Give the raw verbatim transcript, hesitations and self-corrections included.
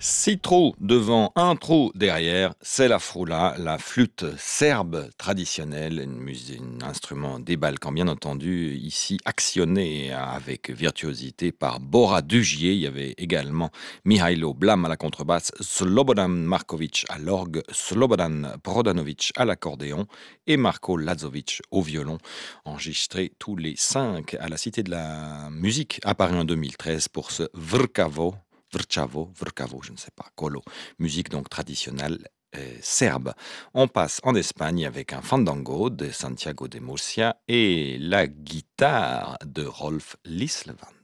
Six trous devant, un trou derrière, c'est la frula, la flûte serbe traditionnelle, une musi- un instrument des Balkans, bien entendu, ici actionné avec virtuosité par Bora Dugier. Il y avait également Mihailo Blam à la contrebasse, Slobodan Markovic à l'orgue, Slobodan Prodanovic à l'accordéon et Marko Lazovic au violon, enregistrés tous les cinq à la Cité de la Musique à Paris en deux mille treize pour ce Vrkavo. Vrčavo, Vrkavo, je ne sais pas, Kolo, musique donc traditionnelle euh, serbe. On passe en Espagne avec un fandango de Santiago de Murcia et la guitare de Rolf Lislevan.